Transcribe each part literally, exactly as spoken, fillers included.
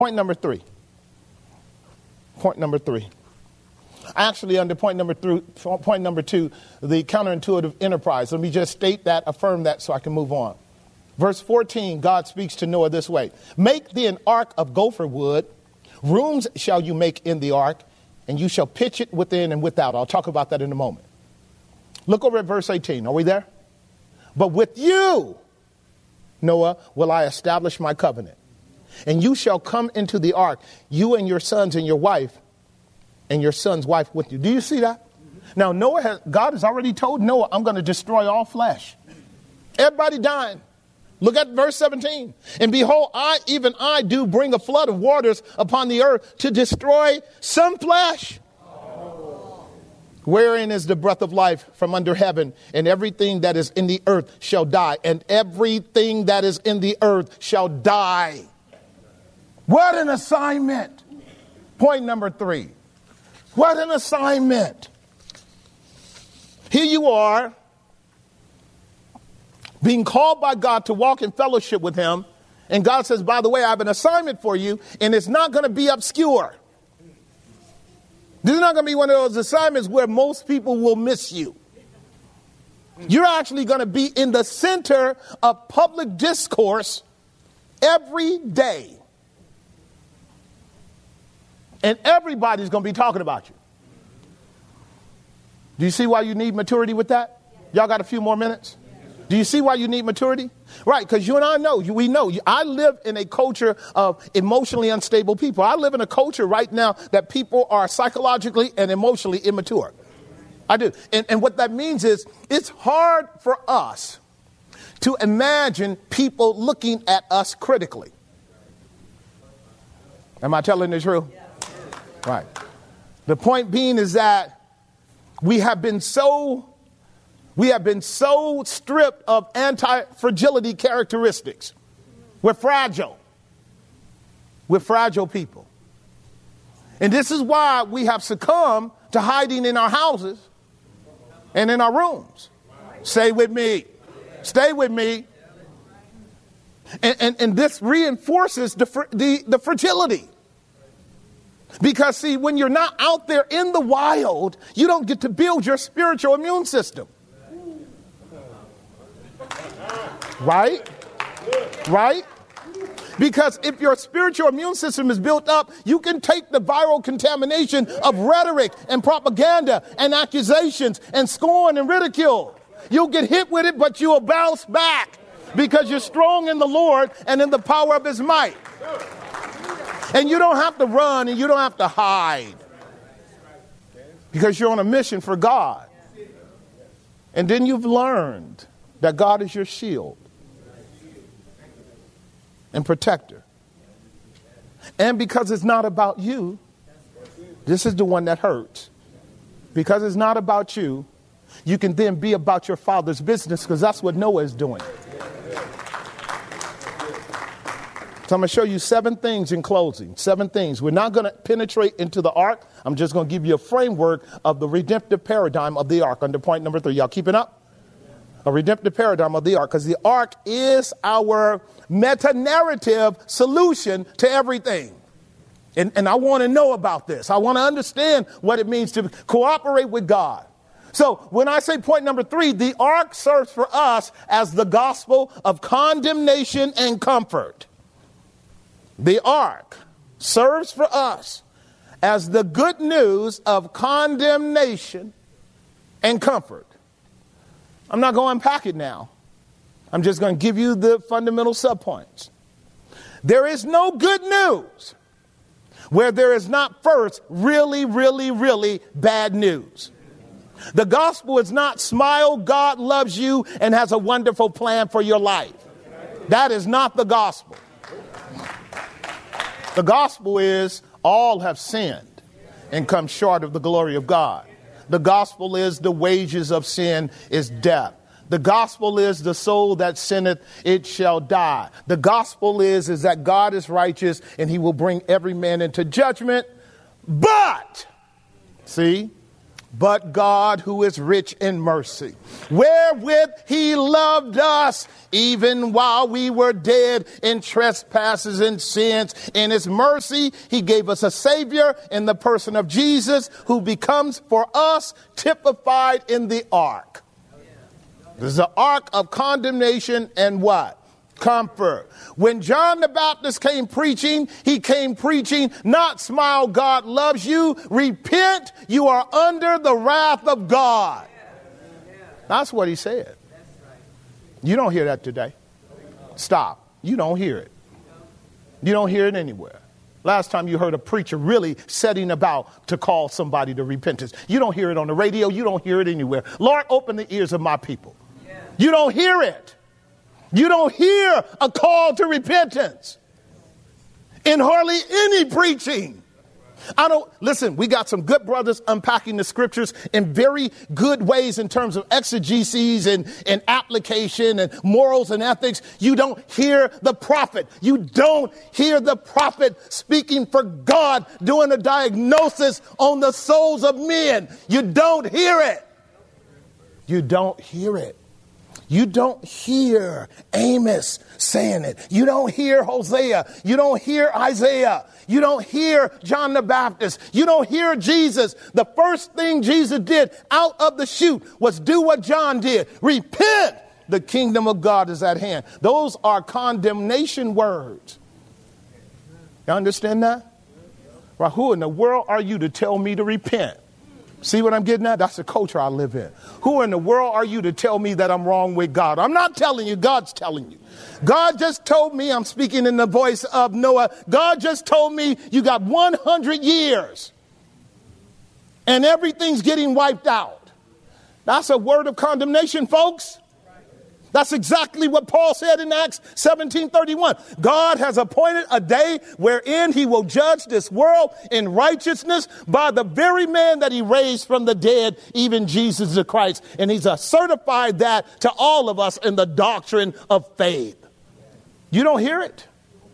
Point number three. Point number three. Actually, under point number three, point number two, the counterintuitive enterprise. Let me just state that, affirm that, so I can move on. Verse fourteen, God speaks to Noah this way. Make thee an ark of gopher wood. Rooms shall you make in the ark, and you shall pitch it within and without. I'll talk about that in a moment. Look over at verse eighteen. Are we there? But with you, Noah, will I establish my covenant. And you shall come into the ark, you and your sons and your wife, and your son's wife with you. Do you see that? Now, Noah has, God has already told Noah, I'm going to destroy all flesh. Everybody dying. Look at verse seventeen. And behold, I, even I, do bring a flood of waters upon the earth to destroy some flesh. Wherein is the breath of life from under heaven, and everything that is in the earth shall die. And everything that is in the earth shall die. What an assignment. Point number three. What an assignment. Here you are, being called by God to walk in fellowship with him. And God says, by the way, I have an assignment for you, and it's not going to be obscure. This is not going to be one of those assignments where most people will miss you. You're actually going to be in the center of public discourse every day. And everybody's going to be talking about you. Do you see why you need maturity with that? Y'all got a few more minutes? Do you see why you need maturity? Right, because you and I know, we know. I live in a culture of emotionally unstable people. I live in a culture right now that people are psychologically and emotionally immature. I do. And, and what that means is it's hard for us to imagine people looking at us critically. Am I telling the truth? Right. The point being is that we have been so we have been so stripped of anti-fragility characteristics. We're fragile. We're fragile people. And this is why we have succumbed to hiding in our houses and in our rooms. Stay with me. Stay with me. And, and, and this reinforces the, the, the fragility. Because, see, when you're not out there in the wild, you don't get to build your spiritual immune system. Right? Right? Because if your spiritual immune system is built up, you can take the viral contamination of rhetoric and propaganda and accusations and scorn and ridicule. You'll get hit with it, but you'll bounce back because you're strong in the Lord and in the power of his might. And you don't have to run and you don't have to hide because you're on a mission for God. And then you've learned that God is your shield and protector. And because it's not about you, this is the one that hurts. Because it's not about you, you can then be about your Father's business, because that's what Noah is doing. So I'm going to show you seven things in closing. Seven things. We're not going to penetrate into the ark. I'm just going to give you a framework of the redemptive paradigm of the ark under point number three. Y'all keeping up? A redemptive paradigm of the ark, because the ark is our meta-narrative solution to everything. And, and I want to know about this. I want to understand what it means to cooperate with God. So when I say point number three, the ark serves for us as the gospel of condemnation and comfort. The ark serves for us as the good news of condemnation and comfort. I'm not going to unpack it now. I'm just going to give you the fundamental subpoints. There is no good news where there is not first really, really, really bad news. The gospel is not smile, God loves you and has a wonderful plan for your life. That is not the gospel. The gospel is all have sinned and come short of the glory of God. The gospel is the wages of sin is death. The gospel is the soul that sinneth, it shall die. The gospel is, is that God is righteous and he will bring every man into judgment. But, see, But God, who is rich in mercy, wherewith he loved us, even while we were dead in trespasses and sins, in his mercy, he gave us a Savior in the person of Jesus, who becomes for us typified in the ark. This is the ark of condemnation and what? Comfort. When John the Baptist came preaching, he came preaching, not smile, God loves you. Repent, you are under the wrath of God. That's what he said. You don't hear that today. Stop. You don't hear it. You don't hear it anywhere. Last time you heard a preacher really setting about to call somebody to repentance. You don't hear it on the radio. You don't hear it anywhere. Lord, open the ears of my people. You don't hear it. You don't hear a call to repentance in hardly any preaching. I don't listen. We got some good brothers unpacking the scriptures in very good ways in terms of exegeses and, and application and morals and ethics. You don't hear the prophet. You don't hear the prophet speaking for God, doing a diagnosis on the souls of men. You don't hear it. You don't hear it. You don't hear Amos saying it. You don't hear Hosea. You don't hear Isaiah. You don't hear John the Baptist. You don't hear Jesus. The first thing Jesus did out of the chute was do what John did. Repent. The kingdom of God is at hand. Those are condemnation words. You understand that? Well, who in the world are you to tell me to repent? See what I'm getting at? That's the culture I live in. Who in the world are you to tell me that I'm wrong with God? I'm not telling you. God's telling you. God just told me, I'm speaking in the voice of Noah. God just told me you got one hundred years and everything's getting wiped out. That's a word of condemnation, folks. That's exactly what Paul said in Acts seventeen thirty-one. God has appointed a day wherein he will judge this world in righteousness by the very man that he raised from the dead, even Jesus the Christ. And he's certified that to all of us in the doctrine of faith. You don't hear it?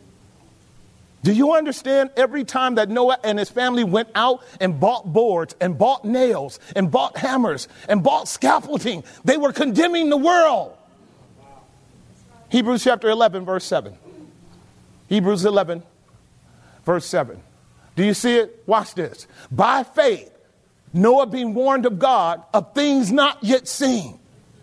Do you understand every time that Noah and his family went out and bought boards and bought nails and bought hammers and bought scaffolding, they were condemning the world. Hebrews chapter eleven, verse seven. Hebrews eleven, verse seven. Do you see it? Watch this. By faith, Noah being warned of God of things not yet seen.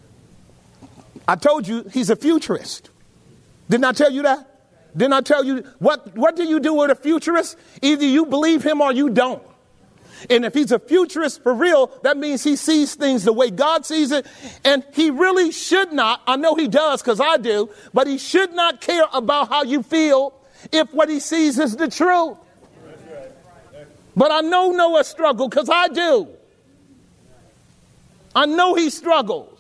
I told you he's a futurist. Didn't I tell you that? Didn't I tell you what, what do you do with a futurist? Either you believe him or you don't. And if he's a futurist for real, that means he sees things the way God sees it. And he really should not, I know he does because I do, but he should not care about how you feel if what he sees is the truth. But I know Noah struggled because I do. I know he struggles.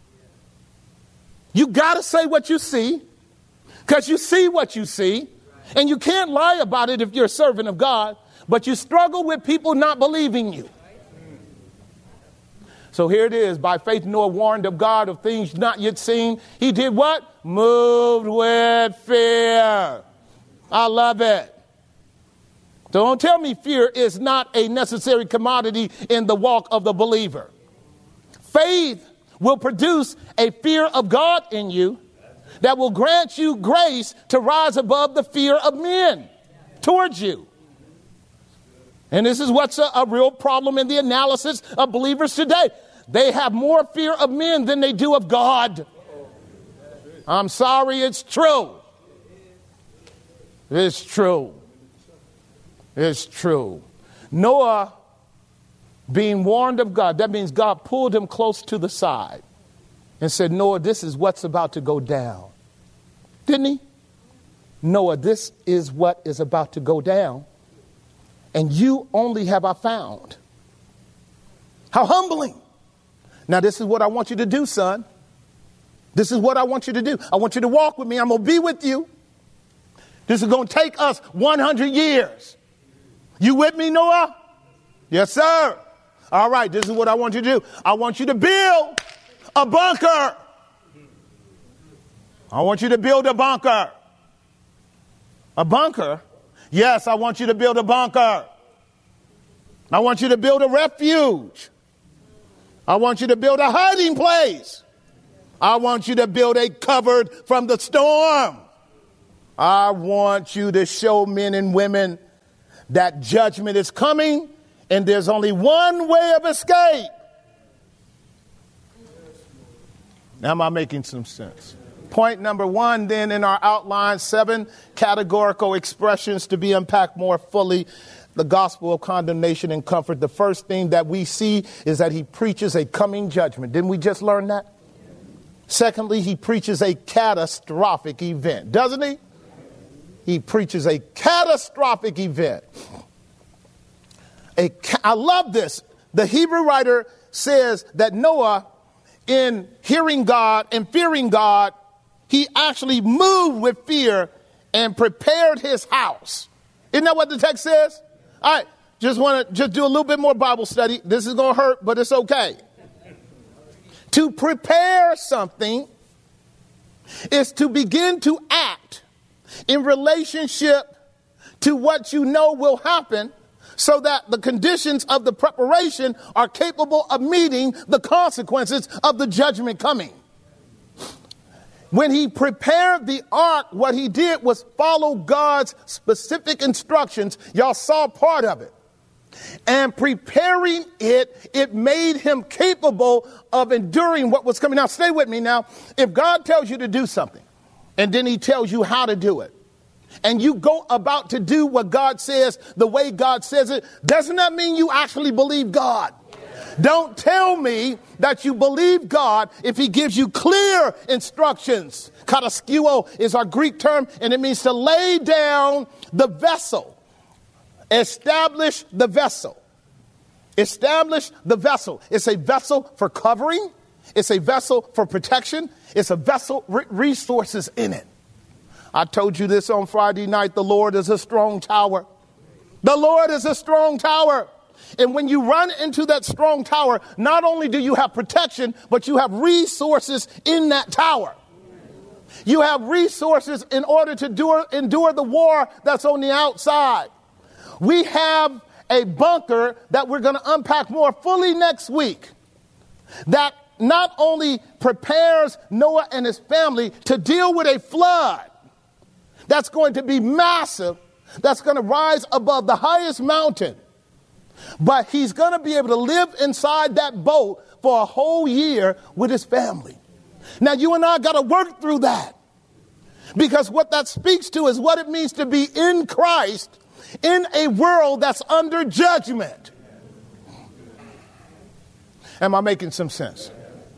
You got to say what you see because you see what you see. And you can't lie about it if you're a servant of God. But you struggle with people not believing you. So here it is. By faith, Noah warned of God of things not yet seen. He did what? Moved with fear. I love it. So don't tell me fear is not a necessary commodity in the walk of the believer. Faith will produce a fear of God in you that will grant you grace to rise above the fear of men towards you. And this is what's a, a real problem in the analysis of believers today. They have more fear of men than they do of God. I'm sorry, it's true. It's true. It's true. Noah being warned of God, that means God pulled him close to the side and said, Noah, this is what's about to go down. Didn't he? Noah, this is what is about to go down. And you only have I found. How humbling. Now, this is what I want you to do, son. This is what I want you to do. I want you to walk with me. I'm going to be with you. This is going to take us one hundred years. You with me, Noah? Yes, sir. All right. This is what I want you to do. I want you to build a bunker. I want you to build a bunker. A bunker? Yes, I want you to build a bunker. I want you to build a refuge. I want you to build a hiding place. I want you to build a cupboard from the storm. I want you to show men and women that judgment is coming and there's only one way of escape. Now, am I making some sense? Point number one, then, in our outline, seven categorical expressions to be unpacked more fully. The gospel of condemnation and comfort. The first thing that we see is that he preaches a coming judgment. Didn't we just learn that? Secondly, he preaches a catastrophic event, doesn't he? He preaches a catastrophic event. A, I love this. The Hebrew writer says that Noah, in hearing God and fearing God, he actually moved with fear and prepared his house. Isn't that what the text says? All right, just want to just do a little bit more Bible study. This is going to hurt, but it's okay. To prepare something is to begin to act in relationship to what you know will happen so that the conditions of the preparation are capable of meeting the consequences of the judgment coming. When he prepared the ark, what he did was follow God's specific instructions. Y'all saw part of it. And preparing it, it made him capable of enduring what was coming. Now, stay with me now. If God tells you to do something, and then he tells you how to do it, and you go about to do what God says the way God says it, doesn't that mean you actually believe God? Don't tell me that you believe God if he gives you clear instructions. Kataskeuo is our Greek term, and it means to lay down the vessel. Establish the vessel. Establish the vessel. It's a vessel for covering. It's a vessel for protection. It's a vessel with resources in it. I told you this on Friday night. The Lord is a strong tower. The Lord is a strong tower. And when you run into that strong tower, not only do you have protection, but you have resources in that tower. You have resources in order to endure, endure the war that's on the outside. We have a bunker that we're going to unpack more fully next week that not only prepares Noah and his family to deal with a flood that's going to be massive, that's going to rise above the highest mountain, but he's going to be able to live inside that boat for a whole year with his family. Now, you and I got to work through that, because what that speaks to is what it means to be in Christ in a world that's under judgment. Am I making some sense?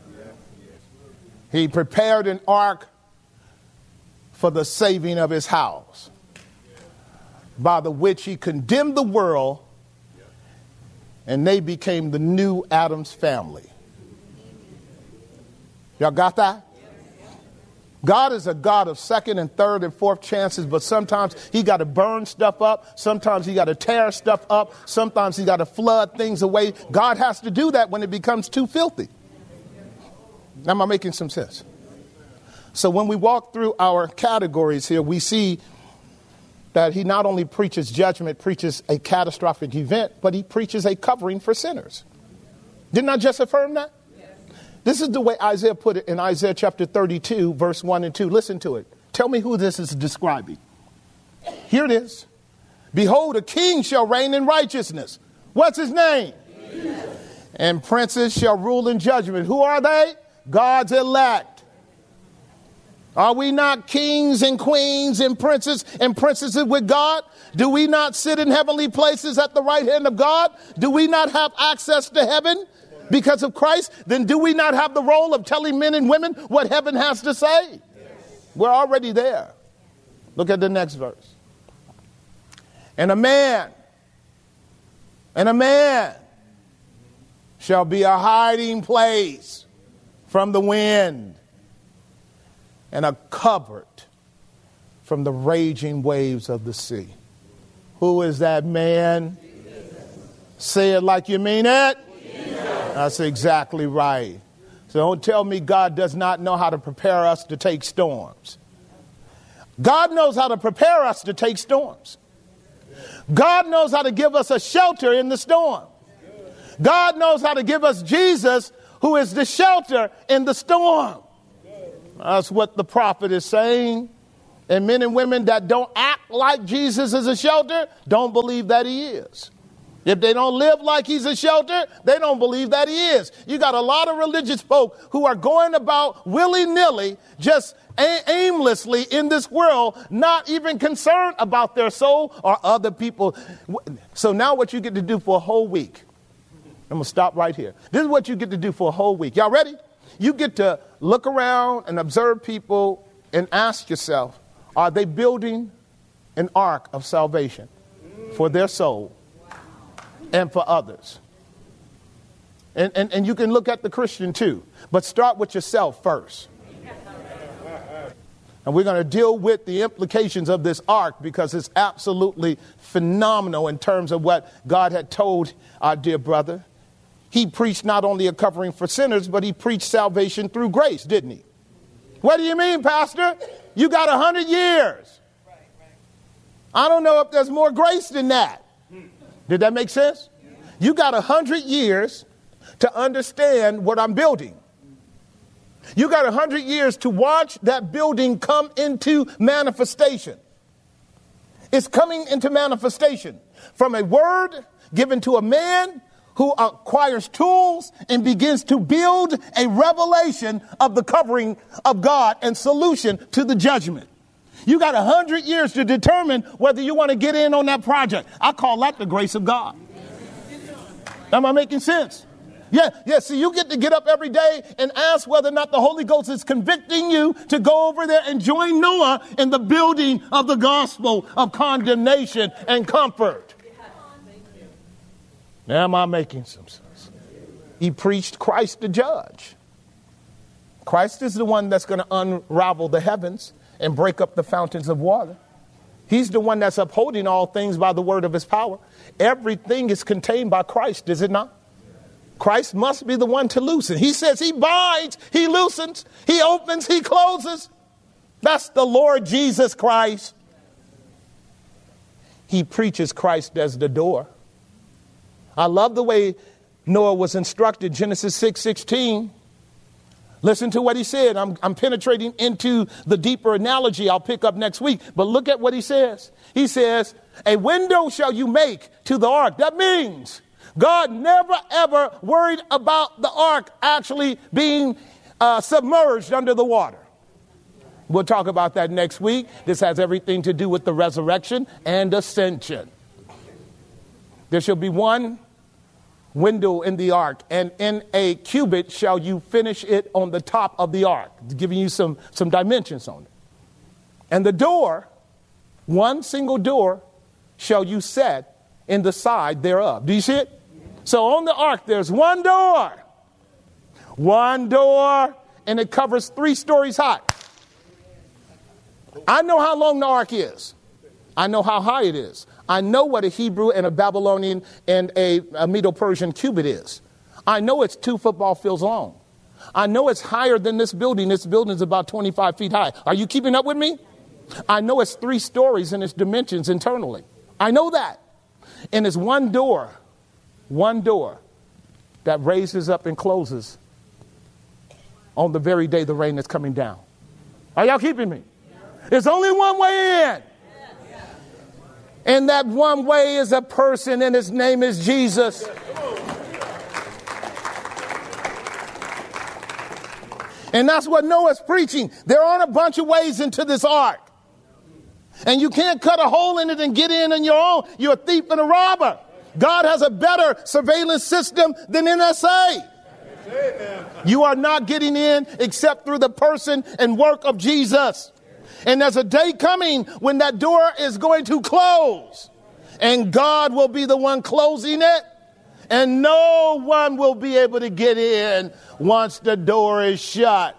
He prepared an ark for the saving of his house, by the which he condemned the world, and they became the new Adam's family. Y'all got that? God is a God of second and third and fourth chances, but sometimes he got to burn stuff up. Sometimes he got to tear stuff up. Sometimes he got to flood things away. God has to do that when it becomes too filthy. Am I making some sense? So when we walk through our categories here, we see that he not only preaches judgment, preaches a catastrophic event, but he preaches a covering for sinners. Didn't I just affirm that? Yes. This is the way Isaiah put it in Isaiah chapter thirty-two, verse one and two. Listen to it. Tell me who this is describing. Here it is. Behold, a king shall reign in righteousness. What's his name? Jesus. And princes shall rule in judgment. Who are they? God's elect. Are we not kings and queens and princes and princesses with God? Do we not sit in heavenly places at the right hand of God? Do we not have access to heaven because of Christ? Then do we not have the role of telling men and women what heaven has to say? Yes. We're already there. Look at the next verse. And a man, and a man shall be a hiding place from the wind, and a cupboard from the raging waves of the sea. Who is that man? Jesus. Say it like you mean it. Jesus. That's exactly right. So don't tell me God does not know how to prepare us to take storms. God knows how to prepare us to take storms. God knows how to give us a shelter in the storm. God knows how to give us Jesus who is the shelter in the storm. That's what the prophet is saying. And men and women that don't act like Jesus is a shelter don't believe that he is. If they don't live like he's a shelter, they don't believe that he is. You got a lot of religious folk who are going about willy-nilly, just aimlessly in this world, not even concerned about their soul or other people. So now what you get to do for a whole week, I'm going to stop right here. This is what you get to do for a whole week. Y'all ready? You get to look around and observe people and ask yourself, are they building an ark of salvation for their soul and for others? And, and, and you can look at the Christian too, but start with yourself first. And we're going to deal with the implications of this ark because it's absolutely phenomenal in terms of what God had told our dear brother. He preached not only a covering for sinners, but he preached salvation through grace, didn't he? What do you mean, Pastor? You got a hundred years. I don't know if there's more grace than that. Did that make sense? You got a hundred years to understand what I'm building. You got a hundred years to watch that building come into manifestation. It's coming into manifestation from a word given to a man who acquires tools and begins to build a revelation of the covering of God and solution to the judgment. You got a hundred years to determine whether you want to get in on that project. I call that the grace of God. Am I making sense? Yeah, yeah. See, you get to get up every day and ask whether or not the Holy Ghost is convicting you to go over there and join Noah in the building of the gospel of condemnation and comfort. Now, am I making some sense? He preached Christ the judge. Christ is the one that's going to unravel the heavens and break up the fountains of water. He's the one that's upholding all things by the word of his power. Everything is contained by Christ, is it not? Christ must be the one to loosen. He says he binds, he loosens, he opens, he closes. That's the Lord Jesus Christ. He preaches Christ as the door. I love the way Noah was instructed, Genesis six sixteen. Listen to what he said. I'm, I'm penetrating into the deeper analogy I'll pick up next week. But look at what he says. He says, a window shall you make to the ark. That means God never, ever worried about the ark actually being uh, submerged under the water. We'll talk about that next week. This has everything to do with the resurrection and ascension. There shall be one window in the ark, and in a cubit shall you finish it on the top of the ark, giving you some, some dimensions on it. And the door, one single door, shall you set in the side thereof. Do you see it? So on the ark, there's one door. One door, and it covers three stories high. I know how long the ark is. I know how high it is. I know what a Hebrew and a Babylonian and a, a Medo-Persian cubit is. I know it's two football fields long. I know it's higher than this building. This building is about twenty-five feet high. Are you keeping up with me? I know it's three stories in its dimensions internally. I know that. And it's one door, one door that raises up and closes on the very day the rain is coming down. Are y'all keeping me? There's only one way in. And that one way is a person, and his name is Jesus. And that's what Noah's preaching. There aren't a bunch of ways into this ark. And you can't cut a hole in it and get in on your own. You're a thief and a robber. God has a better surveillance system than N S A. You are not getting in except through the person and work of Jesus. And there's a day coming when that door is going to close. And God will be the one closing it. And no one will be able to get in once the door is shut.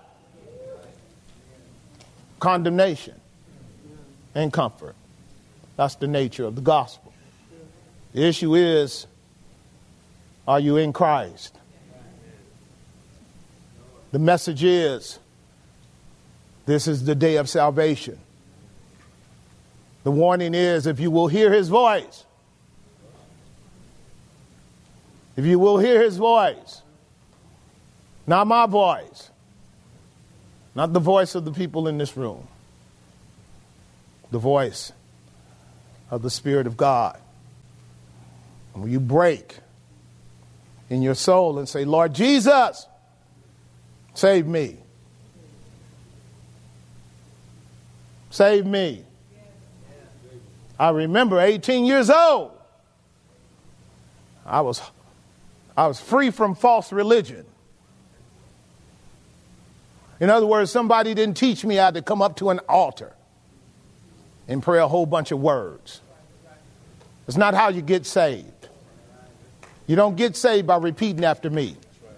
Condemnation and comfort. That's the nature of the gospel. The issue is, are you in Christ? The message is, this is the day of salvation. The warning is, if you will hear his voice, if you will hear his voice, Not my voice. Not the voice of the people in this room. The voice of the Spirit of God. And when you break in your soul and say, Lord Jesus, save me. Save me. I remember eighteen years old. I was, I was free from false religion. In other words, somebody didn't teach me how to come up to an altar and pray a whole bunch of words. It's not how you get saved. You don't get saved by repeating after me.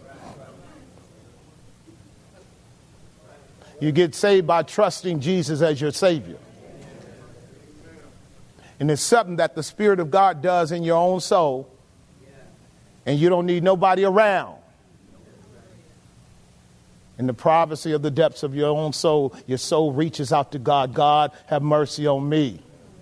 You get saved by trusting Jesus as your Savior. And it's something that the Spirit of God does in your own soul. And you don't need nobody around. In the privacy of the depths of your own soul, your soul reaches out to God. God, have mercy on me.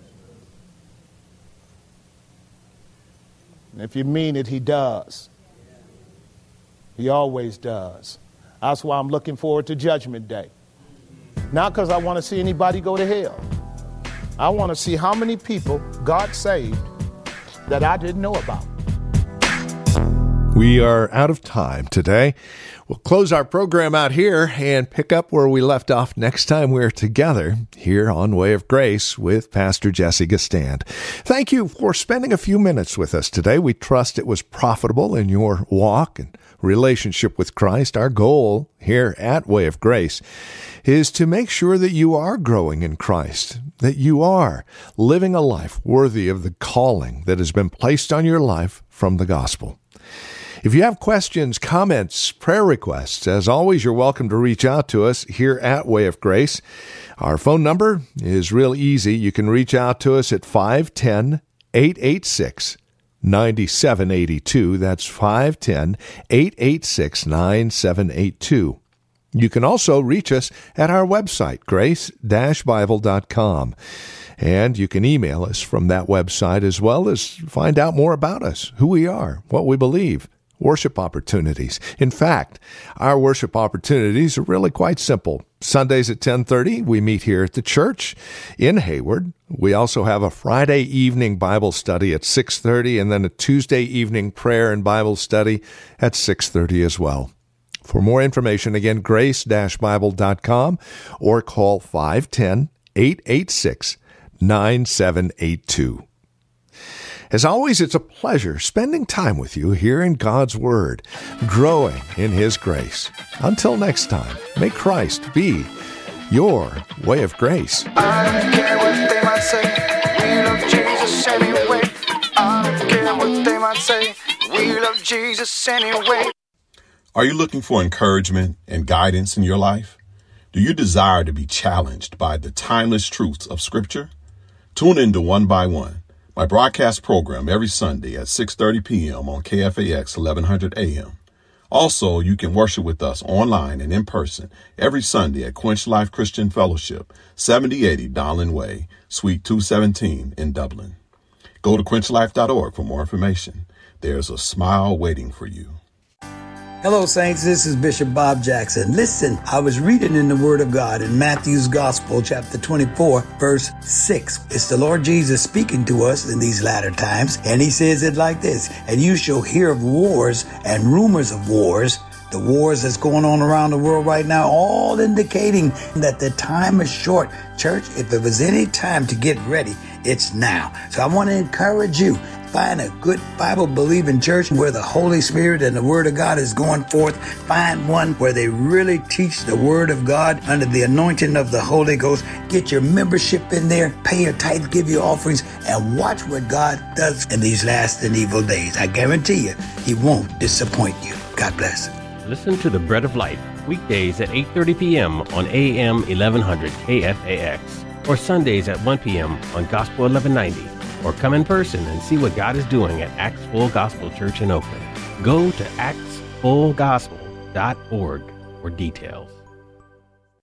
And if you mean it, he does. He always does. That's why I'm looking forward to Judgment Day. Not because I want to see anybody go to hell. I want to see how many people God saved that I didn't know about. We are out of time today. We'll close our program out here and pick up where we left off next time we're together here on Way of Grace with Pastor Jesse Gistand. Thank you for spending a few minutes with us today. We trust it was profitable in your walk and relationship with Christ. Our goal here at Way of Grace is to make sure that you are growing in Christ, that you are living a life worthy of the calling that has been placed on your life from the gospel. If you have questions, comments, prayer requests, as always, you're welcome to reach out to us here at Way of Grace. Our phone number is real easy. You can reach out to us at five one zero, eight eight six, nine seven eight two. That's five one zero, eight eight six, nine seven eight two. You can also reach us at our website, grace dash bible dot com. And you can email us from that website as well as find out more about us, who we are, what we believe. Worship opportunities. In fact, our worship opportunities are really quite simple. Sundays at ten thirty, we meet here at the church in Hayward. We also have a Friday evening Bible study at six thirty and then a Tuesday evening prayer and Bible study at six thirty as well. For more information, again, grace dash bible dot com or call five one zero, eight eight six, nine seven eight two. As always, it's a pleasure spending time with you here in God's Word, growing in His grace. Until next time, may Christ be your way of grace. I don't care what they might say, we love Jesus anyway. I don't care what they might say, we love Jesus anyway. Are you looking for encouragement and guidance in your life? Do you desire to be challenged by the timeless truths of Scripture? Tune in to One by One, my broadcast program every Sunday at six thirty p.m. on K F A X eleven hundred A M. Also, you can worship with us online and in person every Sunday at Quench Life Christian Fellowship, seventy eighty Donlin Way, Suite two seventeen in Dublin. Go to quench life dot org for more information. There's a smile waiting for you. Hello, saints. This is Bishop Bob Jackson. Listen, I was reading in the Word of God in Matthew's Gospel, chapter twenty-four, verse six. It's the Lord Jesus speaking to us in these latter times, and he says it like this: and you shall hear of wars and rumors of wars. The wars that's going on around the world right now, all indicating that the time is short. Church, if it was any time to get ready, it's now. So I want to encourage you. Find a good Bible-believing church where the Holy Spirit and the Word of God is going forth. Find one where they really teach the Word of God under the anointing of the Holy Ghost. Get your membership in there, pay your tithe, give your offerings, and watch what God does in these last and evil days. I guarantee you, He won't disappoint you. God bless. Listen to The Bread of Life, weekdays at eight thirty p.m. on A M eleven hundred K F A X, or Sundays at one p.m. on Gospel eleven ninety. Or come in person and see what God is doing at Acts Full Gospel Church in Oakland. Go to acts full gospel dot org for details.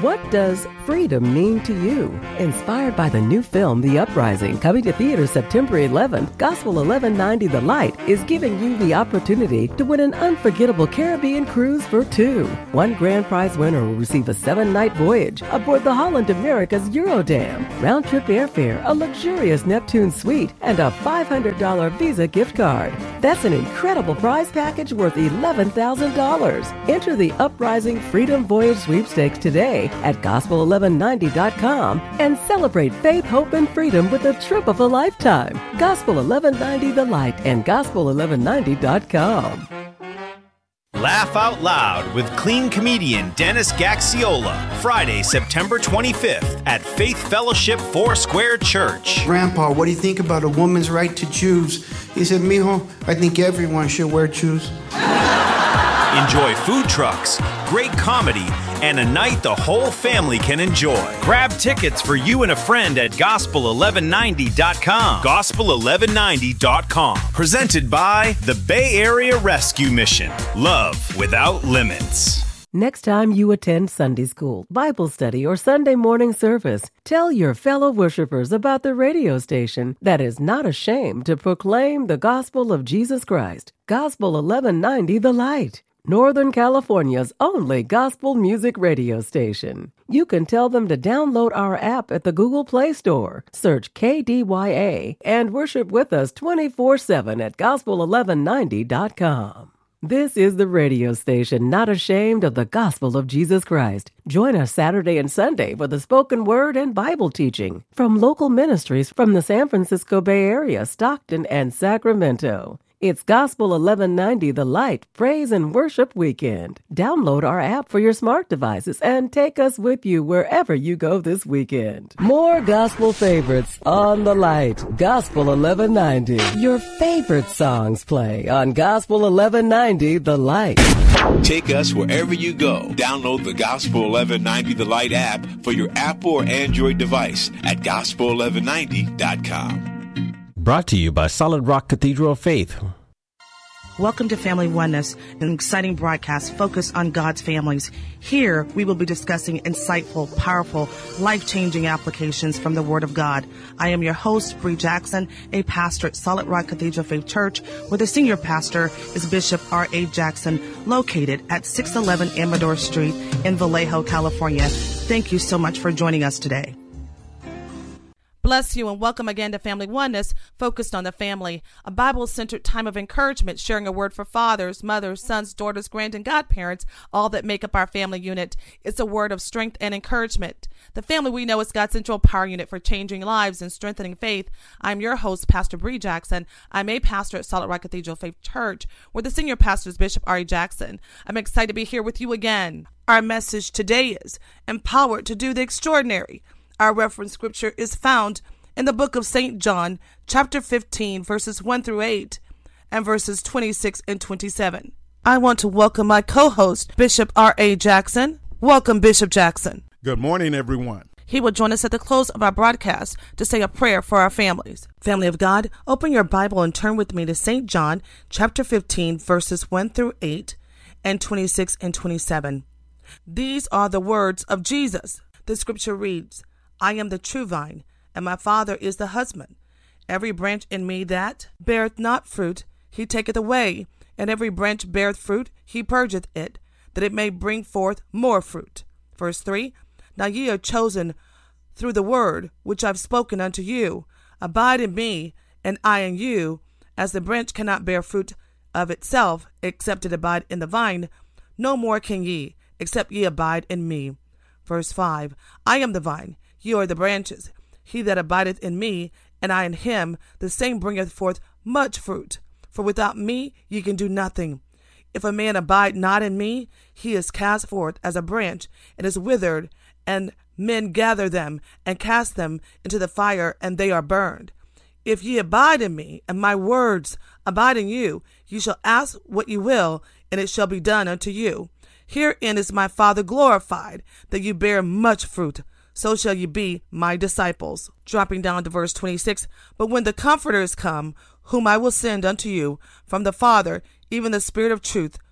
What does freedom mean to you? Inspired by the new film, The Uprising, coming to theaters September eleventh, Gospel eleven ninety The Light is giving you the opportunity to win an unforgettable Caribbean cruise for two. One grand prize winner will receive a seven-night voyage aboard the Holland America's Eurodam, round-trip airfare, a luxurious Neptune suite, and a five hundred dollars Visa gift card. That's an incredible prize package worth eleven thousand dollars. Enter the Uprising Freedom Voyage Sweepstakes today at gospel eleven ninety dot com and celebrate faith, hope, and freedom with a trip of a lifetime. Gospel eleven ninety The Light and gospel eleven ninety dot com. Laugh Out Loud with clean comedian Dennis Gaxiola, Friday, September twenty-fifth at Faith Fellowship Foursquare Church. Grandpa, what do you think about a woman's right to choose? He said, mijo, I think everyone should wear shoes. Enjoy food trucks, great comedy, and a night the whole family can enjoy. Grab tickets for you and a friend at gospel eleven ninety dot com. gospel eleven ninety dot com. Presented by the Bay Area Rescue Mission. Love without limits. Next time you attend Sunday school, Bible study, or Sunday morning service, tell your fellow worshipers about the radio station that is not ashamed to proclaim the gospel of Jesus Christ. Gospel eleven ninety The Light, Northern California's only gospel music radio station. You can tell them to download our app at the Google Play Store. Search K D Y A and worship with us twenty-four seven at gospel eleven ninety dot com. This is the radio station not ashamed of the gospel of Jesus Christ. Join us Saturday and Sunday for the spoken word and Bible teaching from local ministries from the San Francisco Bay Area, Stockton, and Sacramento. It's Gospel eleven ninety The Light Praise and Worship Weekend. Download our app for your smart devices and take us with you wherever you go this weekend. More gospel favorites on The Light. Gospel eleven ninety. Your favorite songs play on Gospel eleven ninety The Light. Take us wherever you go. Download the Gospel eleven ninety The Light app for your Apple or Android device at gospel eleven ninety dot com. Brought to you by Solid Rock Cathedral of Faith. Welcome to Family Oneness, an exciting broadcast focused on God's families. Here, we will be discussing insightful, powerful, life-changing applications from the Word of God. I am your host, Bree Jackson, a pastor at Solid Rock Cathedral of Faith Church, where the senior pastor is Bishop R A. Jackson, located at six eleven Amador Street in Vallejo, California. Thank you so much for joining us today. Bless you and welcome again to Family Oneness, focused on the family, a Bible-centered time of encouragement, sharing a word for fathers, mothers, sons, daughters, grand, and godparents, all that make up our family unit. It's a word of strength and encouragement. The family we know is God's central power unit for changing lives and strengthening faith. I'm your host, Pastor Bree Jackson. I'm a pastor at Solid Rock Cathedral Faith Church, where the senior pastor is Bishop R A. Jackson. I'm excited to be here with you again. Our message today is empowered to do the extraordinary. Our reference scripture is found in the book of Saint John, chapter fifteen, verses one through eight, and verses twenty-six and twenty-seven. I want to welcome my co-host, Bishop R A. Jackson. Welcome, Bishop Jackson. Good morning, everyone. He will join us at the close of our broadcast to say a prayer for our families. Family of God, open your Bible and turn with me to Saint John, chapter fifteen, verses one through eight, and twenty-six and twenty-seven. These are the words of Jesus. The scripture reads, I am the true vine, and my Father is the husband. Every branch in me that beareth not fruit, he taketh away, and every branch beareth fruit, he purgeth it, that it may bring forth more fruit. Verse three, Now ye are chosen through the word which I've spoken unto you. Abide in me, and I in you, as the branch cannot bear fruit of itself, except it abide in the vine, no more can ye, except ye abide in me. Verse five, I am the vine, ye are the branches. He that abideth in me, and I in him, the same bringeth forth much fruit. For without me ye can do nothing. If a man abide not in me, he is cast forth as a branch, and is withered, and men gather them, and cast them into the fire, and they are burned. If ye abide in me, and my words abide in you, ye shall ask what ye will, and it shall be done unto you. Herein is my Father glorified, that you bear much fruit. So shall ye be my disciples. Dropping down to verse twenty-six, But when the Comforter is come, whom I will send unto you from the Father, even the Spirit of truth,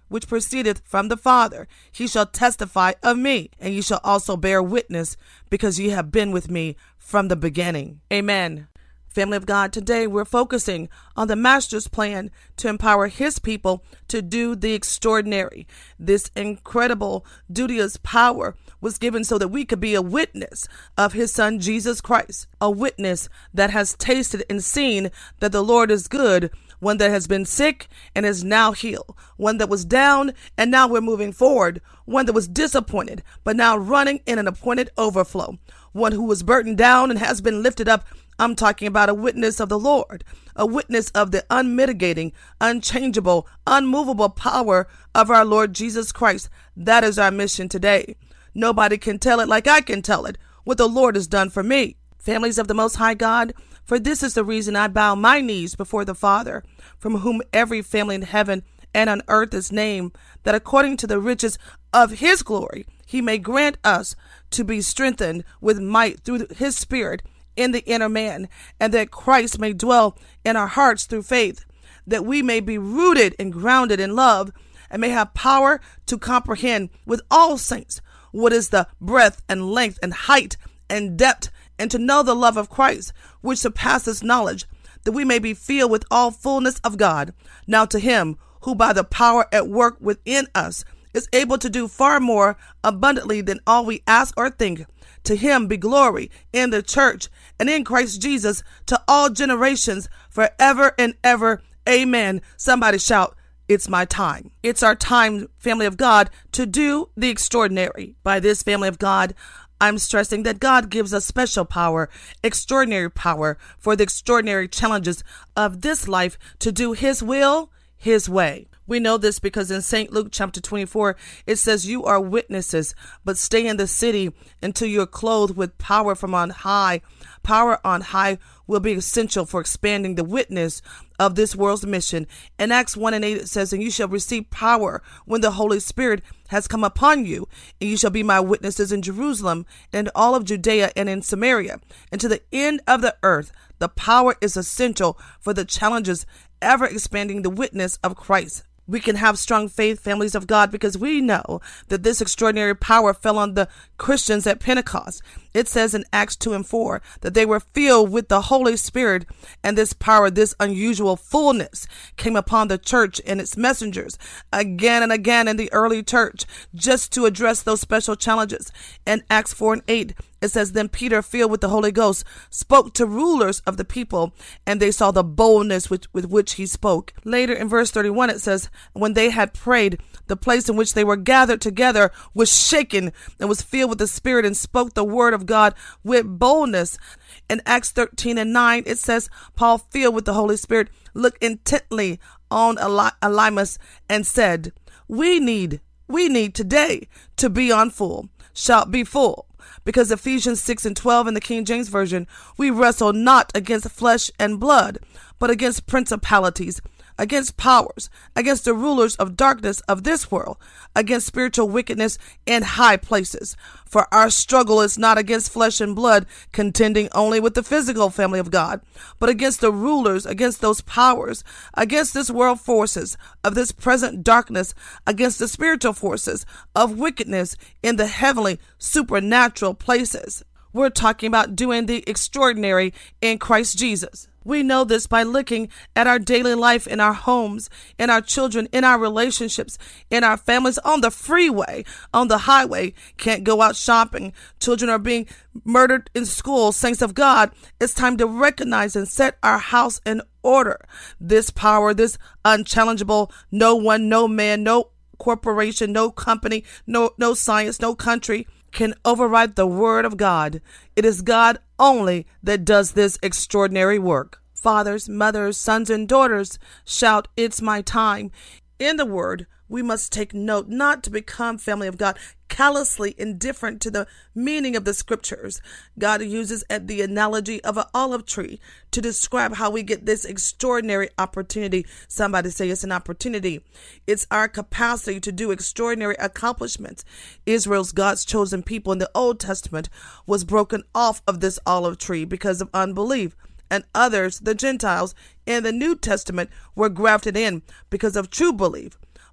which proceedeth from the Father. He shall testify of me, and ye shall also bear witness, because ye have been with me from the beginning. Amen. Family of God, today we're focusing on the Master's plan to empower his people to do the extraordinary. This incredible duteous power was given so that we could be a witness of his Son, Jesus Christ, a witness that has tasted and seen that the Lord is good, one that has been sick and is now healed, one that was down and now we're moving forward, one that was disappointed but now running in an appointed overflow, one who was burdened down and has been lifted up. I'm talking about a witness of the Lord, a witness of the unmitigating, unchangeable, unmovable power of our Lord Jesus Christ. That is our mission today. Nobody can tell it like I can tell it, what the Lord has done for me. Families of the Most High God, for this is the reason I bow my knees before the Father, from whom every family in heaven and on earth is named, that according to the riches of his glory, he may grant us to be strengthened with might through his Spirit in the inner man, and that Christ may dwell in our hearts through faith, that we may be rooted and grounded in love, and may have power to comprehend with all saints what is the breadth and length and height and depth, and to know the love of Christ, which surpasses knowledge, that we may be filled with all fullness of God. Now to him who by the power at work within us is able to do far more abundantly than all we ask or think, to him be glory in the church and in Christ Jesus to all generations forever and ever. Amen. Somebody shout, it's my time. It's our time, family of God, to do the extraordinary. By this, family of God, I'm stressing that God gives us special power, extraordinary power for the extraordinary challenges of this life to do his will, his way. We know this because in Saint Luke chapter twenty-four, it says, you are witnesses, but stay in the city until you're clothed with power from on high. Power on high will be essential for expanding the witness of this world's mission. In Acts one and eight, it says, and you shall receive power when the Holy Spirit has come upon you, and you shall be my witnesses in Jerusalem and all of Judea and in Samaria and to the end of the earth. The power is essential for the challenges ever expanding the witness of Christ. We can have strong faith, families of God, because we know that this extraordinary power fell on the Christians at Pentecost. It says in Acts two and four that they were filled with the Holy Spirit, and this power, this unusual fullness came upon the church and its messengers again and again in the early church just to address those special challenges. In Acts four and eight, it says, then Peter, filled with the Holy Ghost, spoke to rulers of the people, and they saw the boldness with, with which he spoke. Later in verse thirty-one, it says, when they had prayed, the place in which they were gathered together was shaken and was filled with the Spirit and spoke the word of God with boldness. In Acts thirteen and nine, it says, Paul, filled with the Holy Spirit, looked intently on Eli- Elymas and said, we need, we need today to be on full. Shout, be full. Because Ephesians six and twelve in the King James Version, we wrestle not against flesh and blood, but against principalities, against powers, against the rulers of darkness of this world, against spiritual wickedness in high places. For our struggle is not against flesh and blood, contending only with the physical family of God, but against the rulers, against those powers, against this world forces of this present darkness, against the spiritual forces of wickedness in the heavenly supernatural places. We're talking about doing the extraordinary in Christ Jesus. We know this by looking at our daily life in our homes, in our children, in our relationships, in our families, on the freeway, on the highway. Can't go out shopping. Children are being murdered in school. Saints of God, it's time to recognize and set our house in order. This power, this unchallengeable, no one, no man, no corporation, no company, no, no science, no country can override the word of God. It is God only that does this extraordinary work. Fathers, mothers, sons, and daughters, shout, it's my time. In the word, we must take note not to become family of God callously indifferent to the meaning of the scriptures. God uses the analogy of an olive tree to describe how we get this extraordinary opportunity. Somebody say it's an opportunity. It's our capacity to do extraordinary accomplishments. Israel's, God's chosen people in the Old Testament, was broken off of this olive tree because of unbelief. And others, the Gentiles, in the New Testament were grafted in because of true belief.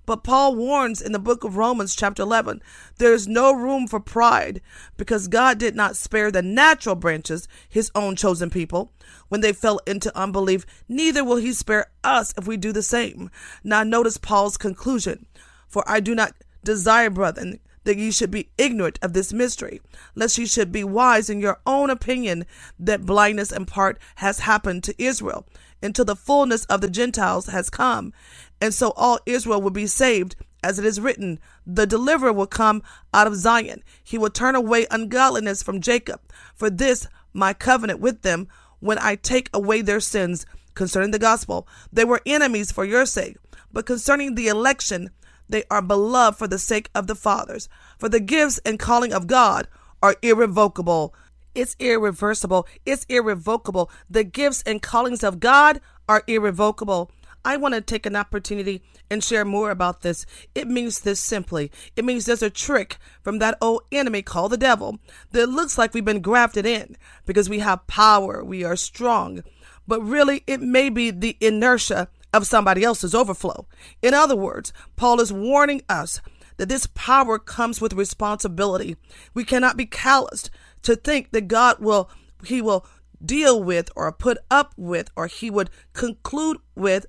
But Paul warns in the book of Romans chapter eleven, there is no room for pride because God did not spare the natural branches, his own chosen people, when they fell into unbelief. Neither will he spare us if we do the same. Now notice Paul's conclusion. For I do not desire, brethren, that ye should be ignorant of this mystery, lest ye should be wise in your own opinion, that blindness in part has happened to Israel, until the fullness of the Gentiles has come. And so all Israel will be saved, as it is written, the deliverer will come out of Zion. He will turn away ungodliness from Jacob. For this my covenant with them, when I take away their sins. Concerning the gospel, they were enemies for your sake. But concerning the election, they are beloved for the sake of the fathers. For the gifts and calling of God are irrevocable. It's irreversible. It's irrevocable. The gifts and callings of God are irrevocable. I want to take an opportunity and share more about this. It means this simply. It means there's a trick from that old enemy called the devil that looks like we've been grafted in because we have power, we are strong. But really, it may be the inertia of somebody else's overflow. In other words, Paul is warning us that this power comes with responsibility. We cannot be calloused to think that God will, he will deal with or put up with, or he would conclude with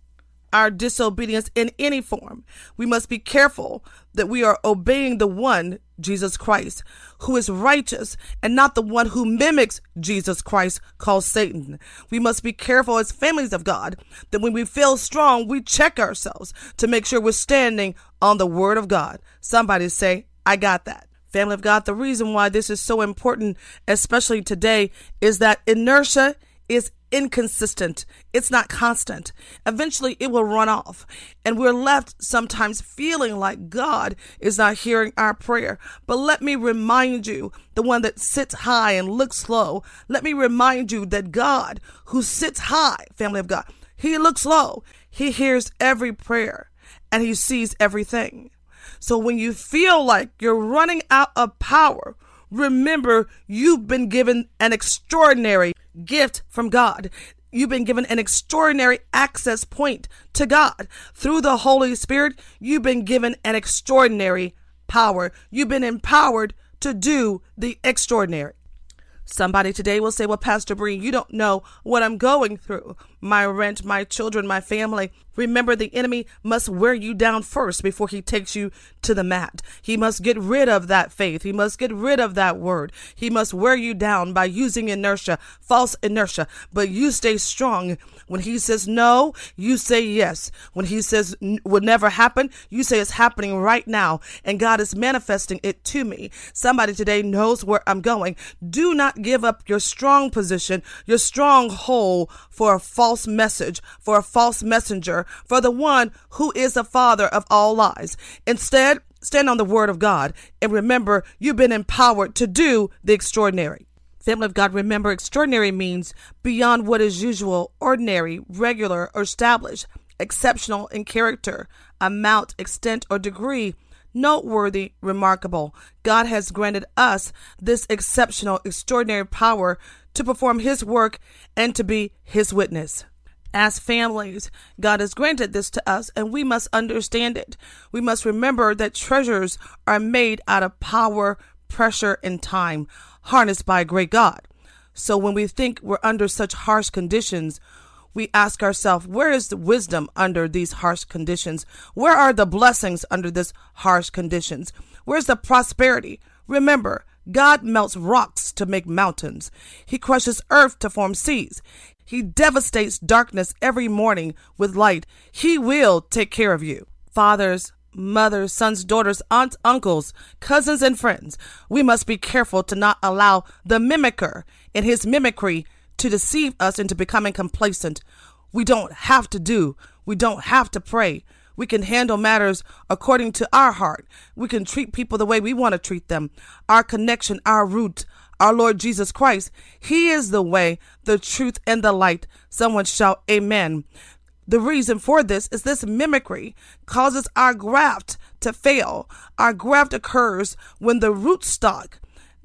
our disobedience in any form. We must be careful that we are obeying the one, Jesus Christ, who is righteous, and not the one who mimics Jesus Christ, called Satan. We must be careful as families of God that when we feel strong, we check ourselves to make sure we're standing on the word of God. Somebody say, I got that. Family of God, the reason why this is so important, especially today, is that inertia is inconsistent. It's not constant. Eventually it will run off, and we're left sometimes feeling like God is not hearing our prayer. But let me remind you, the one that sits high and looks low, let me remind you that God, who sits high, family of God, he looks low. He hears every prayer and he sees everything. So when you feel like you're running out of power, remember you've been given an extraordinary gift from God. You've been given an extraordinary access point to God. Through the Holy Spirit, you've been given an extraordinary power. You've been empowered to do the extraordinary. Somebody today will say, well, Pastor Bree, you don't know what I'm going through. My rent, my children, my family. Remember, the enemy must wear you down first before he takes you to the mat. He must get rid of that faith. He must get rid of that word. He must wear you down by using inertia, false inertia. But you stay strong. When he says no, you say yes. When he says will never happen, you say it's happening right now. And God is manifesting it to me. Somebody today knows where I'm going. Do not give up your strong position, your strong hold for a false message, for a false messenger, for the one who is the father of all lies. Instead, stand on the word of God and remember you've been empowered to do the extraordinary. Family of God, remember extraordinary means beyond what is usual, ordinary, regular, or established, exceptional in character, amount, extent, or degree, noteworthy, remarkable. God has granted us this exceptional, extraordinary power to perform his work and to be his witness. As families, God has granted this to us, and we must understand it. We must remember that treasures are made out of power, pressure, and time, harnessed by a great God. So when we think we're under such harsh conditions, we ask ourselves, where is the wisdom under these harsh conditions? Where are the blessings under this harsh conditions? Where's the prosperity? Remember, God melts rocks to make mountains. He crushes earth to form seas. He devastates darkness every morning with light. He will take care of you. Fathers, mothers, sons, daughters, aunts, uncles, cousins, and friends, we must be careful to not allow the mimicker in his mimicry to deceive us into becoming complacent. We don't have to do. We don't have to pray. We can handle matters according to our heart. We can treat people the way we want to treat them. Our connection, our root, our Lord Jesus Christ. He is the way, the truth, and the light. Someone shout amen. The reason for this is this mimicry causes our graft to fail. Our graft occurs when the rootstock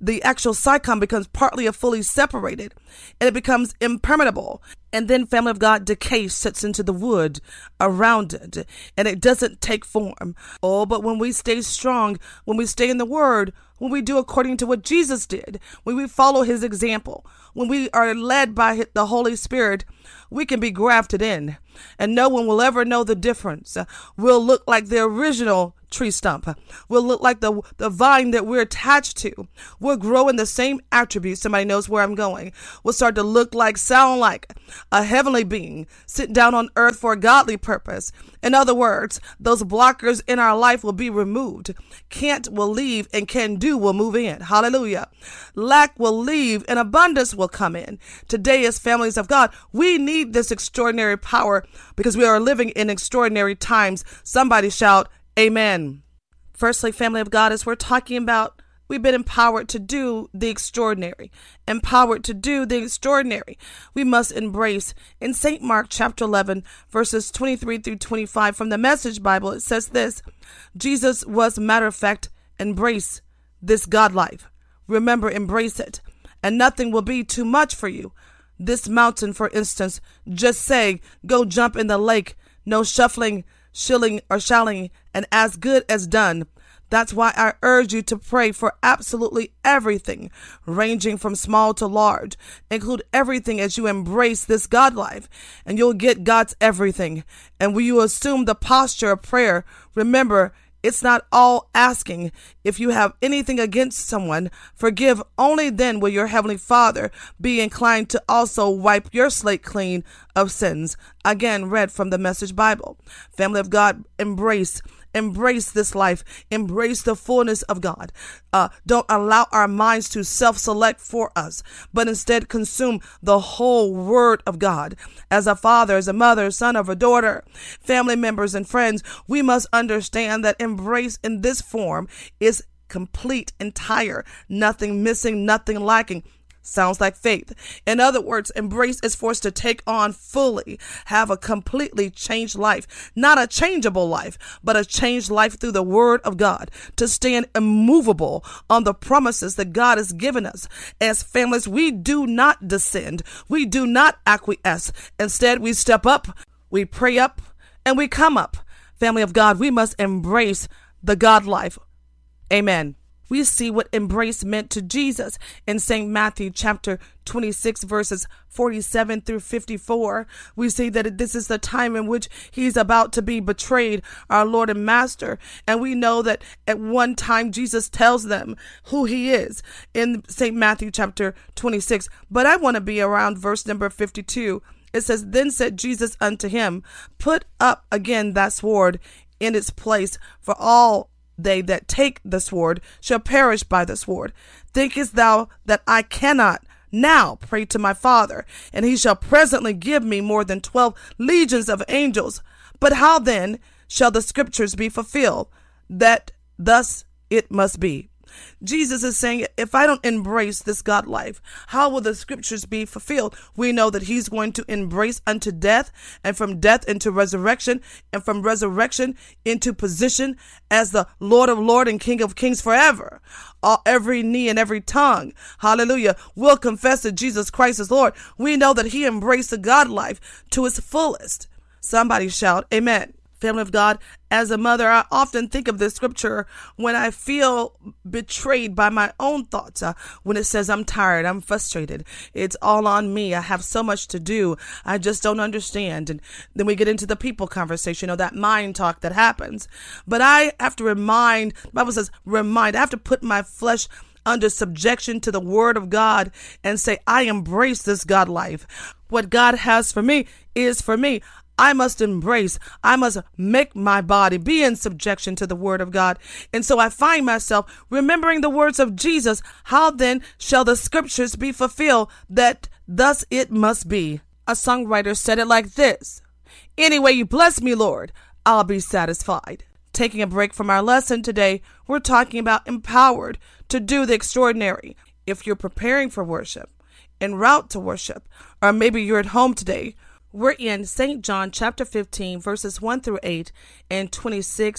the actual psychon becomes partly or fully separated, and it becomes impermeable. And then, family of God, decay sets into the wood around it, and it doesn't take form. Oh, but when we stay strong, when we stay in the Word, when we do according to what Jesus did, when we follow his example, when we are led by the Holy Spirit, we can be grafted in, and no one will ever know the difference. We'll look like the original tree stump. We'll look like the the vine that we're attached to. We'll grow in the same attributes. Somebody knows where I'm going. We'll start to look like, sound like a heavenly being sitting down on earth for a godly purpose. In other words, those blockers in our life will be removed. Can't will leave, and can do will move in. Hallelujah. Lack will leave, and abundance will come in. Today, as families of God, we need this extraordinary power because we are living in extraordinary times. Somebody shout, amen. Firstly, family of God, as we're talking about, we've been empowered to do the extraordinary. Empowered to do the extraordinary. We must embrace. In Saint Mark chapter eleven, verses twenty-three through twenty-five from the Message Bible, it says this: Jesus was, matter of fact, embrace this God life. Remember, embrace it, and nothing will be too much for you. This mountain, for instance, just say, go jump in the lake. No shuffling, shilling, or shalling, and as good as done. That's why I urge you to pray for absolutely everything, ranging from small to large. Include everything as you embrace this God life, and you'll get God's everything. And when you assume the posture of prayer, remember, it's not all asking. If you have anything against someone, forgive. Only then will your Heavenly Father be inclined to also wipe your slate clean of sins. Again, read from the Message Bible. Family of God, embrace. Embrace this life. Embrace the fullness of God. Uh, don't allow our minds to self-select for us, but instead consume the whole Word of God. As a father, as a mother, son, or a daughter, family members, and friends, we must understand that embrace in this form is complete, entire, nothing missing, nothing lacking. Sounds like faith. In other words, embrace is forced to take on fully, have a completely changed life, not a changeable life, but a changed life through the Word of God, to stand immovable on the promises that God has given us. As families, we do not descend. We do not acquiesce. Instead, we step up, we pray up, and we come up. Family of God, we must embrace the God life. Amen. We see what embrace meant to Jesus in Saint Matthew chapter twenty-six, verses forty-seven through fifty-four. We see that this is the time in which he's about to be betrayed, our Lord and Master. And we know that at one time Jesus tells them who he is in Saint Matthew chapter twenty-six. But I want to be around verse number fifty-two. It says, then said Jesus unto him, put up again that sword in its place, for all they that take the sword shall perish by the sword. Thinkest thou that I cannot now pray to my Father, and he shall presently give me more than twelve legions of angels? But how then shall the scriptures be fulfilled, that thus it must be? Jesus is saying, if I don't embrace this God life, how will the scriptures be fulfilled? We know that he's going to embrace unto death, and from death into resurrection, and from resurrection into position as the Lord of Lords and King of Kings forever. All, every knee and every tongue, hallelujah, will confess that Jesus Christ is Lord. We know that he embraced the God life to its fullest. Somebody shout, amen. Family of God, as a mother, I often think of this scripture when I feel betrayed by my own thoughts. Uh, when it says, I'm tired, I'm frustrated, it's all on me, I have so much to do, I just don't understand. And then we get into the people conversation, or that mind talk that happens. But I have to remind, the Bible says, remind, I have to put my flesh under subjection to the Word of God and say, I embrace this God life. What God has for me is for me. I must embrace, I must make my body be in subjection to the Word of God. And so I find myself remembering the words of Jesus. How then shall the scriptures be fulfilled, that thus it must be? A songwriter said it like this: anyway you bless me, Lord, I'll be satisfied. Taking a break from our lesson today, we're talking about empowered to do the extraordinary. If you're preparing for worship, en route to worship, or maybe you're at home today, we're in Saint John chapter fifteen, verses one through eight and twenty-six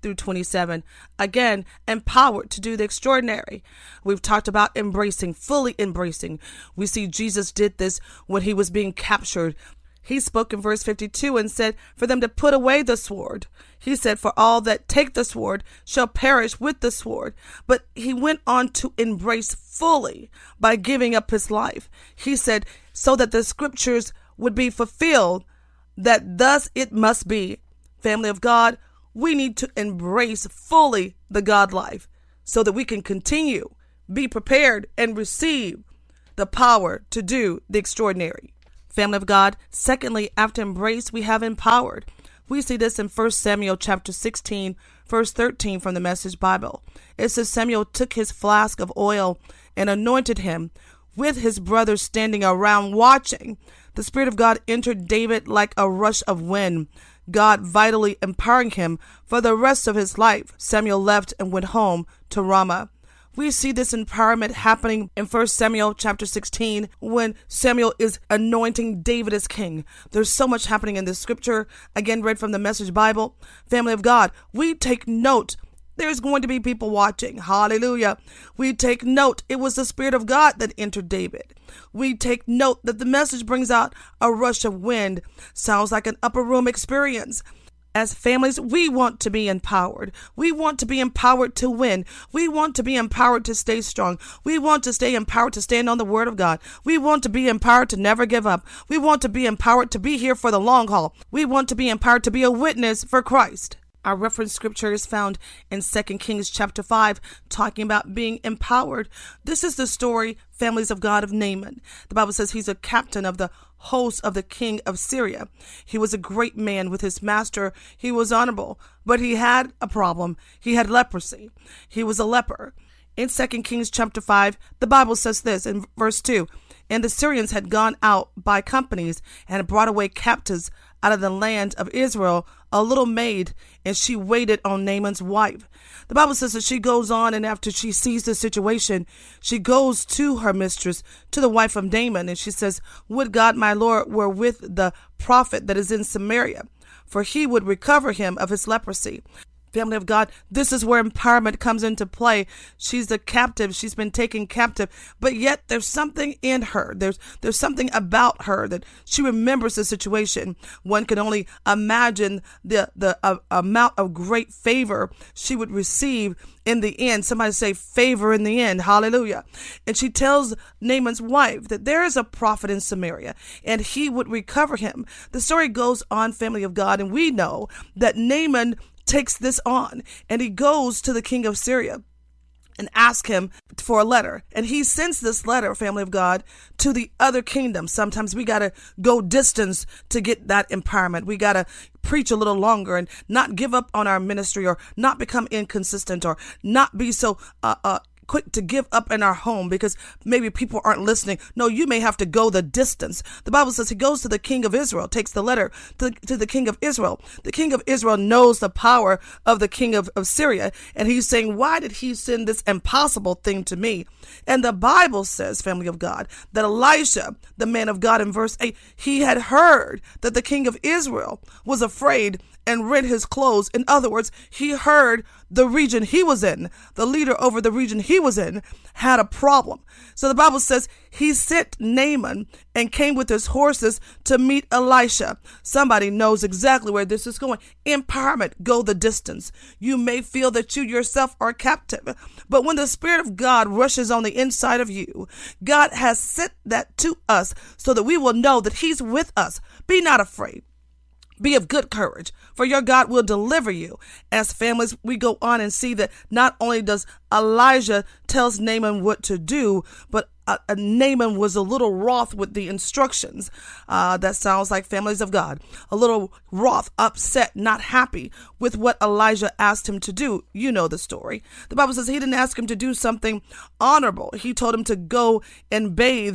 through twenty-seven. Again, empowered to do the extraordinary. We've talked about embracing, fully embracing. We see Jesus did this when he was being captured. He spoke in verse fifty-two and said for them to put away the sword. He said, for all that take the sword shall perish with the sword. But he went on to embrace fully by giving up his life. He said, so that the scriptures would be fulfilled, that thus it must be. Family of God, we need to embrace fully the God life so that we can continue, be prepared, and receive the power to do the extraordinary. Family of God, secondly, after embrace, we have empowered. We see this in First Samuel chapter sixteen, verse thirteen from the Message Bible. It says, Samuel took his flask of oil and anointed him, with his brothers standing around watching. The Spirit of God entered David like a rush of wind, God vitally empowering him for the rest of his life. Samuel left and went home to Ramah. We see this empowerment happening in First Samuel chapter sixteen when Samuel is anointing David as king. There's so much happening in this scripture, again read from the Message Bible. Family of God, we take note. There's going to be people watching. Hallelujah. We take note. It was the Spirit of God that entered David. We take note that the message brings out a rush of wind. Sounds like an upper room experience. As families, we want to be empowered. We want to be empowered to win. We want to be empowered to stay strong. We want to stay empowered to stand on the word of God. We want to be empowered to never give up. We want to be empowered to be here for the long haul. We want to be empowered to be a witness for Christ. Our reference scripture is found in Second Kings chapter five, talking about being empowered. This is the story, families of God, of Naaman. The Bible says he's a captain of the host of the king of Syria. He was a great man with his master. He was honorable, but he had a problem. He had leprosy. He was a leper. In Second Kings chapter five, the Bible says this in verse two, and the Syrians had gone out by companies and had brought away captives out of the land of Israel, a little maid, and she waited on Naaman's wife. The Bible says that she goes on, and after she sees the situation, she goes to her mistress, to the wife of Naaman, and she says, would God my Lord were with the prophet that is in Samaria, for he would recover him of his leprosy. Family of God, this is where empowerment comes into play. She's a captive. She's been taken captive, but yet there's something in her. There's there's something about her that she remembers the situation. One can only imagine the the uh, amount of great favor she would receive in the end. Somebody say favor in the end. Hallelujah. And she tells Naaman's wife that there is a prophet in Samaria and he would recover him. The story goes on, family of God, and we know that Naaman takes this on and he goes to the king of Syria and asks him for a letter. And he sends this letter, family of God, to the other kingdom. Sometimes we got to go distance to get that empowerment. We got to preach a little longer and not give up on our ministry or not become inconsistent or not be so uh, uh, quick to give up in our home because maybe people aren't listening. No, you may have to go the distance. The Bible says he goes to the king of Israel, takes the letter to, to the king of Israel. The king of Israel knows the power of the king of, of Syria. And he's saying, why did he send this impossible thing to me? And the Bible says, family of God, that Elisha, the man of God, in verse eight, he had heard that the king of Israel was afraid and rent his clothes. In other words, he heard the region he was in, the leader over the region he was in, had a problem. So the Bible says he sent Naaman and came with his horses to meet Elisha. Somebody knows exactly where this is going. Empowerment, go the distance. You may feel that you yourself are captive, but when the Spirit of God rushes on the inside of you, God has sent that to us so that we will know that he's with us. Be not afraid. Be of good courage, for your God will deliver you. As families, we go on and see that not only does Elijah tells Naaman what to do, but uh, uh, Naaman was a little wroth with the instructions. Uh, that sounds like families of God. A little wroth, upset, not happy with what Elijah asked him to do. You know the story. The Bible says he didn't ask him to do something honorable. He told him to go and bathe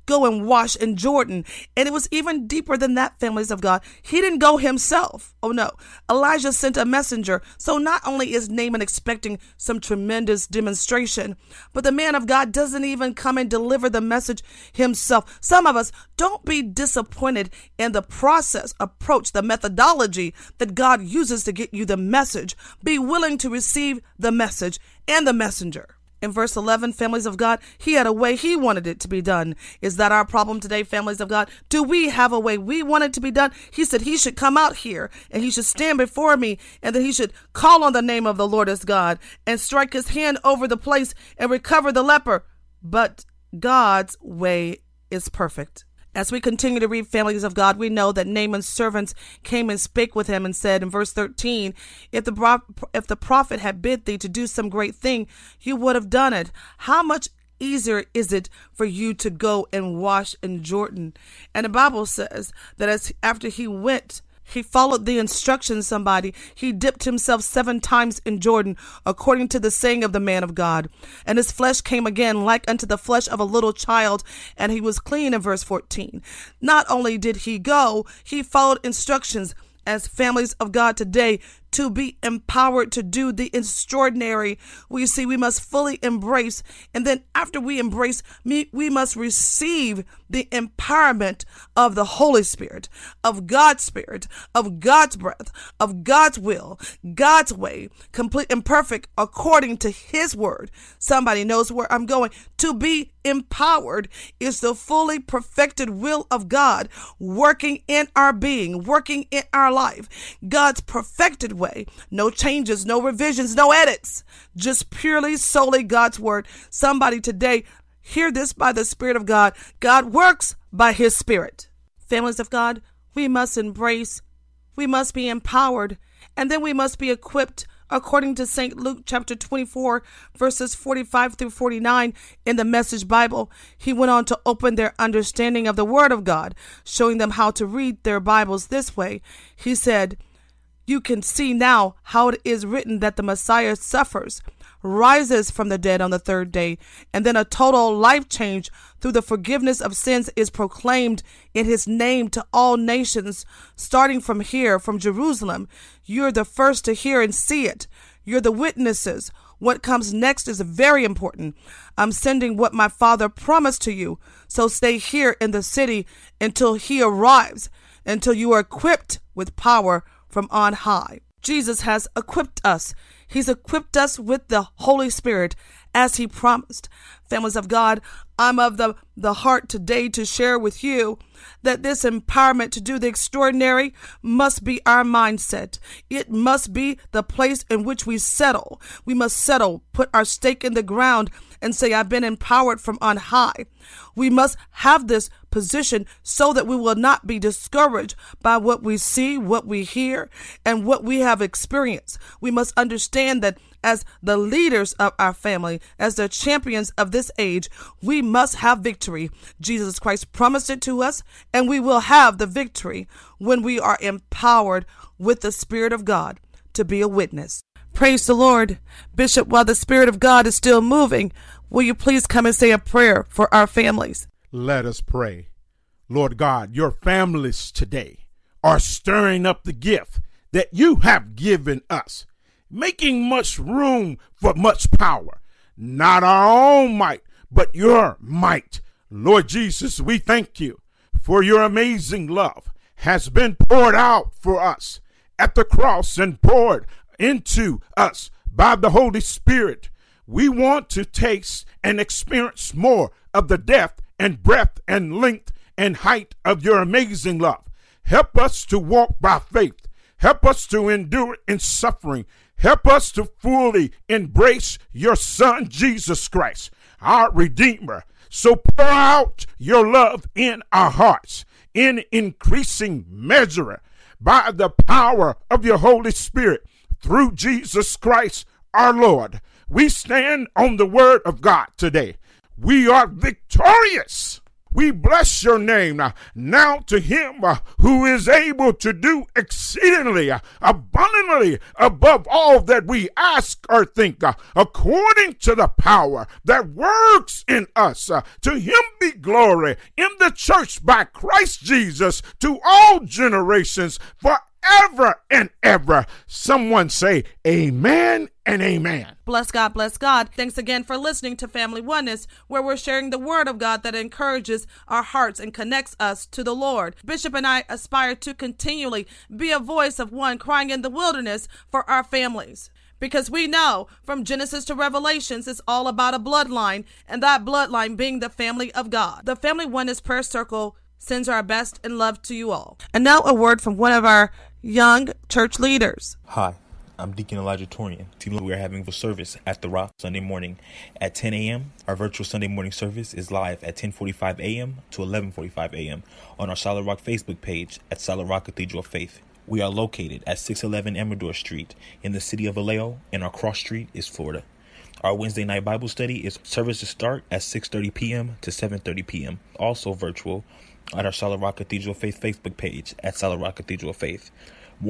go and wash in Jordan. And it was even deeper than that, families of God. He didn't go himself. Oh no. Elijah sent a messenger. So not only is Naaman expecting some tremendous demonstration, but the man of God doesn't even come and deliver the message himself. Some of us, don't be disappointed in the process, approach, the methodology that God uses to get you the message. Be willing to receive the message and the messenger. In verse eleven, families of God, he had a way he wanted it to be done. Is that our problem today, families of God? Do we have a way we want it to be done? He said he should come out here and he should stand before me, and that he should call on the name of the Lord as God and strike his hand over the place and recover the leper. But God's way is perfect. As we continue to read, families of God, we know that Naaman's servants came and spake with him and said in verse thirteen, if the, if the prophet had bid thee to do some great thing, you would have done it. How much easier is it for you to go and wash in Jordan? And the Bible says that as after he went, he followed the instructions, somebody. He dipped himself seven times in Jordan, according to the saying of the man of God. And his flesh came again like unto the flesh of a little child, and he was clean in verse fourteen. Not only did he go, he followed instructions as families of God today to be empowered to do the extraordinary. We see we must fully embrace, and then after we embrace, we must receive the empowerment of the Holy Spirit, of God's Spirit, of God's breath, of God's will, God's way, complete and perfect according to his word. Somebody knows where I'm going. To be empowered is the fully perfected will of God working in our being, working in our life. God's perfected way. No changes, no revisions, no edits. Just purely, solely God's word. Somebody today, hear this by the Spirit of God. God works by his Spirit. Families of God, we must embrace, we must be empowered, and then we must be equipped according to Saint Luke chapter twenty-four, verses forty-five through forty-nine in the Message Bible. He went on to open their understanding of the Word of God, showing them how to read their Bibles this way. He said, you can see now how it is written that the Messiah suffers, rises from the dead on the third day, and then a total life change through the forgiveness of sins is proclaimed in his name to all nations, starting from here, from Jerusalem. You're the first to hear and see it. You're the witnesses. What comes next is very important. I'm sending what my Father promised to you, so stay here in the city until he arrives, until you are equipped with power from on high. Jesus has equipped us. He's equipped us with the Holy Spirit as he promised. Families of God, I'm of the, the heart today to share with you that this empowerment to do the extraordinary must be our mindset. It must be the place in which we settle. We must settle, put our stake in the ground and say, I've been empowered from on high. We must have this position so that we will not be discouraged by what we see, what we hear, and what we have experienced. We must understand that as the leaders of our family, as the champions of this age, we must have victory. Jesus Christ promised it to us, and we will have the victory when we are empowered with the Spirit of God to be a witness. Praise the Lord. Bishop, while the Spirit of God is still moving, will you please come and say a prayer for our families? Let us pray. Lord God, your families today are stirring up the gift that you have given us, making much room for much power, not our own might, but your might. Lord Jesus, we thank you for your amazing love has been poured out for us at the cross and poured into us by the Holy Spirit. We want to taste and experience more of the depth and breadth and length and height of your amazing love. Help us to walk by faith. Help us to endure in suffering. Help us to fully embrace your Son, Jesus Christ, our Redeemer. So pour out your love in our hearts in increasing measure by the power of your Holy Spirit through Jesus Christ, our Lord. We stand on the word of God today. We are victorious. We bless your name. Now, now to him uh, who is able to do exceedingly, uh, abundantly, above all that we ask or think, uh, according to the power that works in us. Uh, to him be glory in the church by Christ Jesus to all generations forever and ever. Someone say amen and amen. Bless God, bless God. Thanks again for listening to Family Oneness, where we're sharing the word of God that encourages our hearts and connects us to the Lord. Bishop and I aspire to continually be a voice of one crying in the wilderness for our families. Because we know from Genesis to Revelations, it's all about a bloodline, and that bloodline being the family of God. The Family Oneness Prayer Circle sends our best and love to you all. And now a word from one of our young church leaders. Hi, I'm Deacon Elijah Torian. We are having a service at The Rock Sunday morning at ten a.m. Our virtual Sunday morning service is live at ten forty-five a.m. to eleven forty-five a.m. on our Solid Rock Facebook page at Solid Rock Cathedral of Faith. We are located at six eleven Amador Street in the city of Vallejo, and our cross street is Florida. Our Wednesday night Bible study is services start at six thirty p.m. to seven thirty p.m. Also virtual at our Solid Rock Cathedral of Faith Facebook page at Solid Rock Cathedral of Faith.